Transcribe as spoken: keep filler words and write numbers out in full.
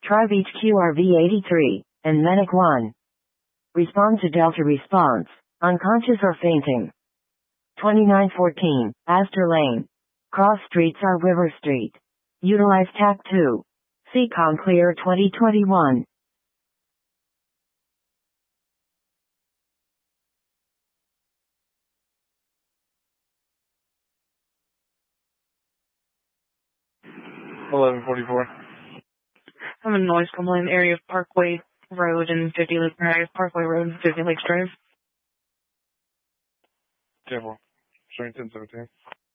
Try Beach Q R V eighty-three, and Medic one. Respond to Delta response. Unconscious or fainting. twenty-nine fourteen, Astor Lane. Cross streets are River Street. Utilize T A C two. C COM Clear twenty twenty-one. eleven forty-four. I'm in noise complaint area of Parkway Road and fifty Lakes Drive. Parkway Road and fifty Lakes Drive. ten four. Showing ten seventeen.